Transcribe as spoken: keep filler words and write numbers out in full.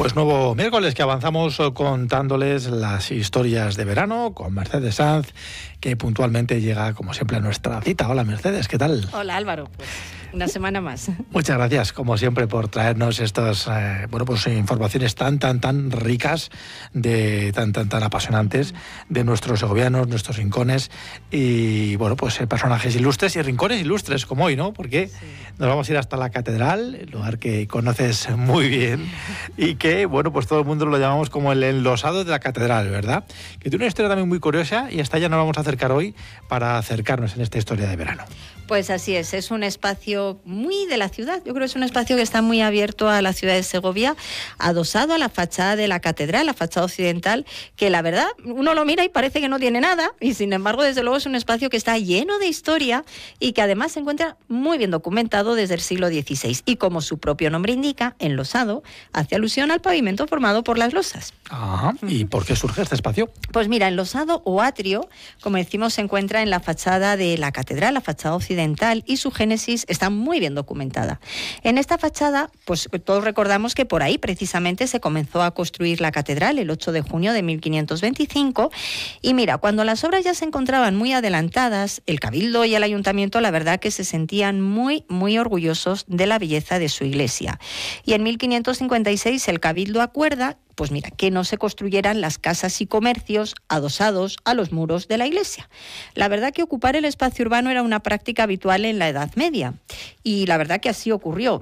Pues nuevo miércoles que avanzamos contándoles las historias de verano con Mercedes Sanz, que puntualmente llega como siempre a nuestra cita. Hola Mercedes, ¿qué tal? Hola Álvaro, pues una semana más. Muchas gracias, como siempre, por traernos estas eh, bueno, pues informaciones tan, tan, tan ricas, de tan, tan, tan apasionantes de nuestros segovianos, nuestros rincones y, bueno, pues eh, personajes ilustres y rincones ilustres como hoy, ¿no? Porque sí. Nos vamos a ir hasta la catedral, el lugar que conoces muy bien y que, bueno, pues todo el mundo lo llamamos como el enlosado de la catedral, ¿verdad? Que tiene una historia también muy curiosa y hasta allá nos vamos a acercar hoy para acercarnos en esta historia de verano. Pues así es, es un espacio muy de la ciudad, yo creo que es un espacio que está muy abierto a la ciudad de Segovia, adosado a la fachada de la catedral, la fachada occidental, que la verdad uno lo mira y parece que no tiene nada, y sin embargo desde luego es un espacio que está lleno de historia y que además se encuentra muy bien documentado desde el siglo dieciséis, y como su propio nombre indica, enlosado, hace alusión al pavimento formado por las losas. Ajá. ¿Y por qué surge este espacio? Pues mira, enlosado o atrio, como decimos, se encuentra en la fachada de la catedral, la fachada occidental, y su génesis está muy bien documentada. En esta fachada, pues todos recordamos que por ahí precisamente se comenzó a construir la catedral el ocho de junio de mil quinientos veinticinco, y mira, cuando las obras ya se encontraban muy adelantadas, el Cabildo y el Ayuntamiento la verdad que se sentían muy, muy orgullosos de la belleza de su iglesia. Y en mil quinientos cincuenta y seis el Cabildo acuerda, pues mira, que no se construyeran las casas y comercios adosados a los muros de la iglesia. La verdad que ocupar el espacio urbano era una práctica habitual en la Edad Media, y la verdad que así ocurrió.